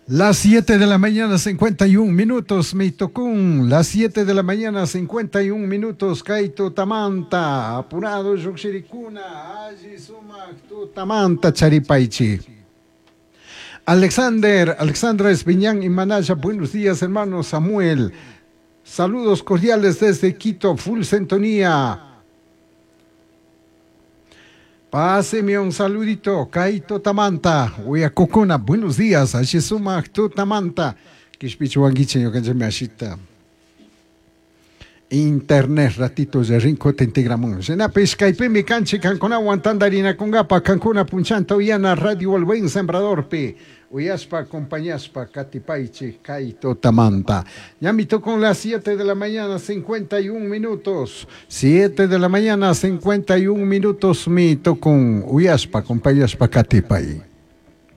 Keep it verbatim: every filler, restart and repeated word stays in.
Las siete de la mañana, cincuenta y un minutos, Meitocún. Las siete de la mañana, cincuenta y un minutos, Kaito Tamanta. Apurado, Yuxiricuna, Aji Sumak, tu Tamanta, Charipaichi. Alexander, Alexandra Espiñán y Manaya, buenos días, hermano Samuel. Saludos cordiales desde Quito, full sintonía. Páseme un saludito, Kaito Tamanta, Huayacocuna, buenos días, Ashisuma, tu Tamanta, Kishpichuanguiche, yo que me ashita. Internet, ratitos de Rinco Tentigramón. Senape, Skype, mi canche, Cancona, Guantandarina, Congapa, Cancuna, Punchanta, Uyana, Radio El Buen Sembrador, P. Uyaspa, Compañaspa, Catipaiche, Kaito Tamanta. Ya me tocó las siete de la mañana, cincuenta y un minutos. siete de la mañana, cincuenta y un minutos, me tocó Uyaspa, Compañaspa, Catipay.